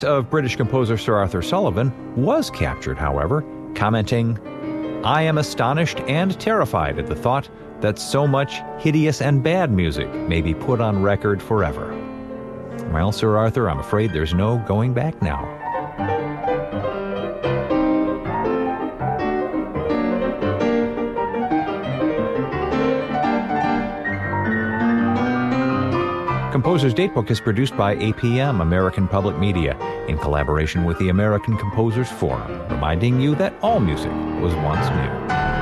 Of British composer Sir Arthur Sullivan was captured, however, commenting, "I am astonished and terrified at the thought that so much hideous and bad music may be put on record forever." Well, Sir Arthur, I'm afraid there's no going back now. Composer's Datebook is produced by APM, American Public Media, in collaboration with the American Composers Forum, reminding you that all music was once new.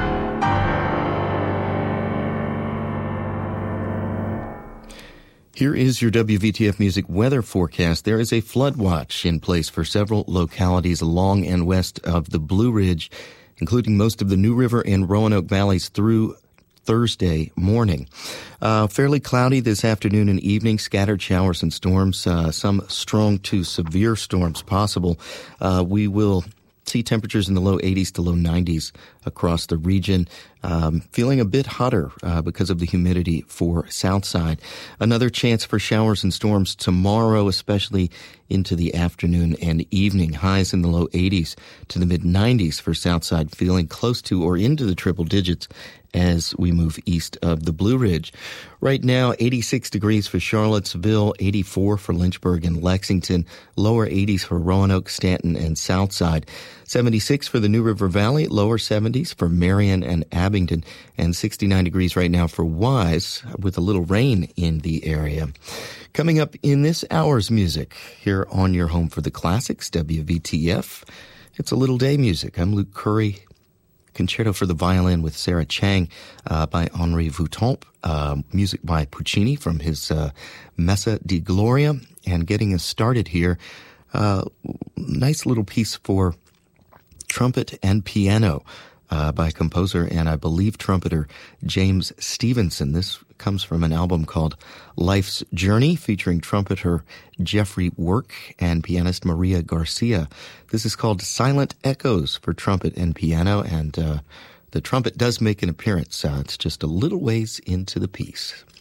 Here is your WVTF Music weather forecast. There is a flood watch in place for several localities along and west of the Blue Ridge, including most of the New River and Roanoke valleys through Thursday morning. Fairly cloudy this afternoon and evening, scattered showers and storms, some strong to severe storms possible. We will see temperatures in the low 80s to low 90s across the region, feeling a bit hotter because of the humidity for Southside. Another chance for showers and storms tomorrow, especially into the afternoon and evening. Highs in the low 80s to the mid 90s for Southside, feeling close to or into the triple digits as we move east of the Blue Ridge. Right now, 86 degrees for Charlottesville, 84 for Lynchburg and Lexington, lower 80s for Roanoke, Stanton, and Southside, 76 for the New River Valley, lower 70s for Marion and Abingdon, and 69 degrees right now for Wise, with a little rain in the area. Coming up in this hour's music, here on your home for the classics, WVTF, it's a little day music. I'm Luke Curry. Concerto for the Violin with Sarah Chang by Henri Voutant, music by Puccini from his Messa di Gloria. And getting us started here, nice little piece for trumpet and piano by composer and I believe trumpeter James Stevenson. This comes from an album called Life's Journey, featuring trumpeter Jeffrey Work and pianist Maria Garcia. This is called Silent Echoes for trumpet and piano, and the trumpet does make an appearance. It's just a little ways into the piece.